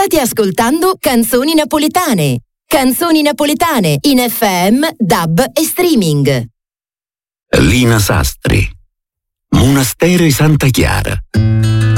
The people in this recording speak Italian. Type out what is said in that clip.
State ascoltando Canzoni Napoletane. Canzoni napoletane in FM, DAB e streaming. Lina Sastri, Monasteri Santa Chiara.